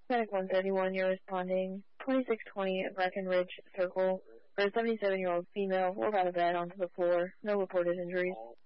Medic 131, you're responding. 2620 Breckenridge Circle for a 77-year-old female, rolled out of bed onto the floor. No reported injuries.